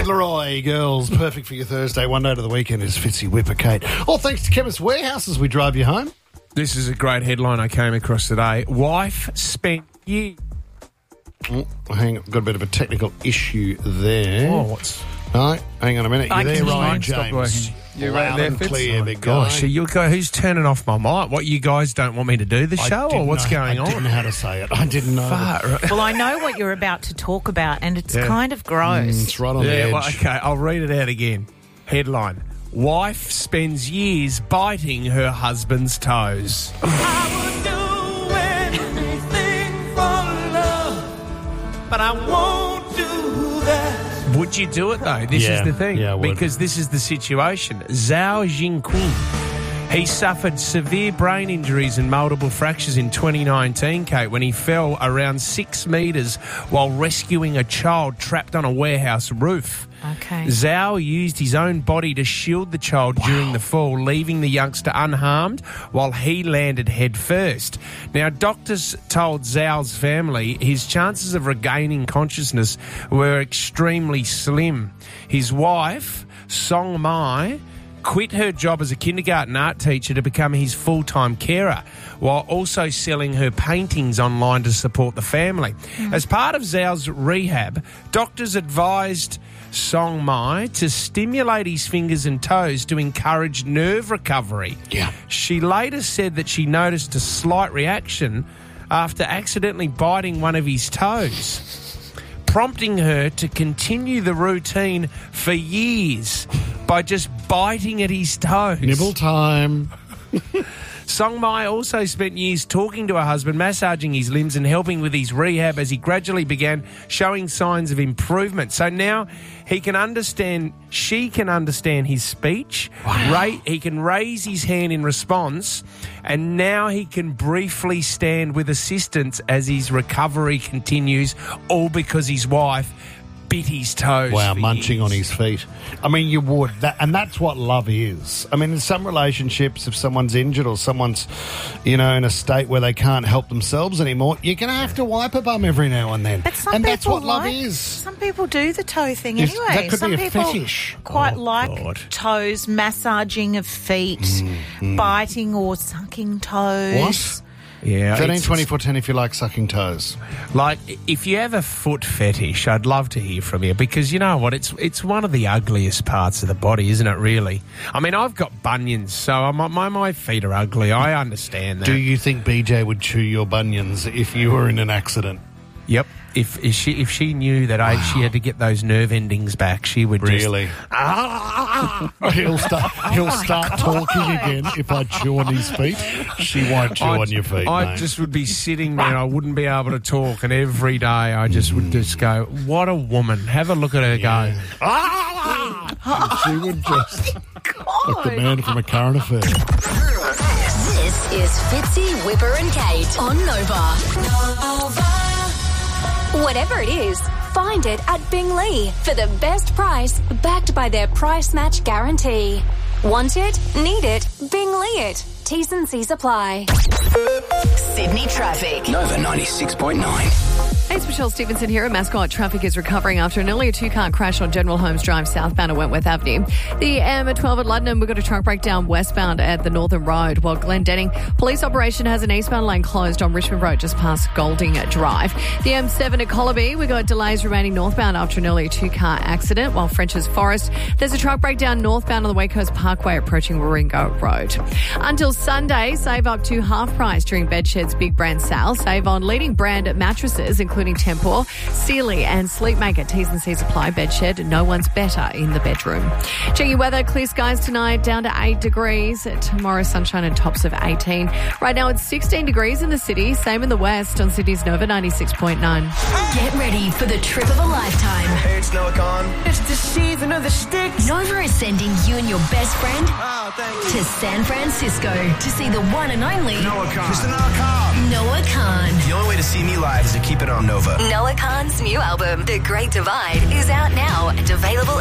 Kid Leroy, girls, perfect for your Thursday. One day to the weekend is Fitzy Whipper Kate. All thanks to Chemist Warehouse as we drive you home. This is a great headline I came across today. Wife spent years... Oh, hang on, got a bit of a technical issue there. Oh, what's... No, hang on a minute. You're there, Ryan Stop James. working. You're Loud right there, and Fitz. clear, big Gosh, guy. who's turning off my mic? What, you guys don't want me to do the show, or what's going I didn't on? know how to say it. I didn't know. Well, I know what you're about to talk about, and it's kind of gross. It's right on the Yeah, edge. well, okay, I'll read it out again. Headline: Wife spends years biting her husband's toes. I would do anything for love, but I won't do that. Would you do it, though? This Yeah, is the thing. yeah, I would. Because this is the situation. Zhao Jingqin, he suffered severe brain injuries and multiple fractures in 2019, Kate, when he fell around 6 metres while rescuing a child trapped on a warehouse roof. Okay. Zhao used his own body to shield the child during the fall, leaving the youngster unharmed while he landed head first. Now, doctors told Zhao's family his chances of regaining consciousness were extremely slim. His wife, Song Mai, quit her job as a kindergarten art teacher to become his full-time carer, while also selling her paintings online to support the family. As part of Zhao's rehab, doctors advised Song Mai to stimulate his fingers and toes to encourage nerve recovery. Yeah. She later said that she noticed a slight reaction after accidentally biting one of his toes, prompting her to continue the routine for years by just biting at his toes. Nibble time. Song Mai also spent years talking to her husband, massaging his limbs and helping with his rehab as he gradually began showing signs of improvement. So now she can understand his speech. Wow. He can raise his hand in response, and now he can briefly stand with assistance as his recovery continues, all because his wife bit his toes. Wow, for munching years. on his feet. I mean, you would. And that's what love is. I mean, in some relationships, if someone's injured or someone's, in a state where they can't help themselves anymore, you're going to have to wipe a bum every now and then. But some and people that's what love like, is. Some people do the toe thing Yes, anyway. that could some be a people fetish. quite Oh, like God. toes, massaging of feet, biting or sucking toes. What? Yeah, 13, it's- 24, 10 if you like sucking toes. Like, if you have a foot fetish, I'd love to hear from you, because you know what? It's one of the ugliest parts of the body, isn't it, really? I mean, I've got bunions, so my feet are ugly. I understand that. Do you think BJ would chew your bunions if you were in an accident? Yep. If she knew that she had to get those nerve endings back, she would Really? just... He'll start talking again if I chew on his feet. She won't chew on your feet, I mate. just would be sitting there and I wouldn't be able to talk, and every day I just would just go, what a woman. Have a look at her go. She would just... Like the man from A Current Affair. This is Fitzy, Whipper and Kate on Nova. Whatever it is, find it at Bingley for the best price, backed by their price match guarantee. Want it? Need it? Bingley it. T's and C's apply. Sydney traffic. Nova 96.9. Hey, it's Michelle Stevenson here. Mascot traffic is recovering after an earlier two-car crash on General Holmes Drive southbound at Wentworth Avenue. The M12 at London, we've got a truck breakdown westbound at the Northern Road, while Glendenning police operation has an eastbound lane closed on Richmond Road just past Golding Drive. The M7 at Colloby, we've got delays remaining northbound after an earlier two-car accident, while French's Forest, there's a truck breakdown northbound on the West Coast Parkway approaching Warringah Road. Until Sunday, save up to half price during Bedshed's big brand sale. Save on leading brand mattresses, including Tempur, Sealy and Sleepmaker. T's and C's apply. Bedshed, no one's better in the bedroom. Checking weather, clear skies tonight, down to 8 degrees. Tomorrow, sunshine and tops of 18. Right now, it's 16 degrees in the city. Same in the west on Sydney's Nova 96.9. Get ready for the trip of a lifetime. Hey, it's Noah Khan. It's the season of the sticks. Nova is sending you and your best friend Oh, thank you. to San Francisco to see the one and only Noah Khan. Mr. Noah Khan. Noah Khan. The only way to see me live is to keep it on Nova. Noah Khan's new album, The Great Divide, is out now and available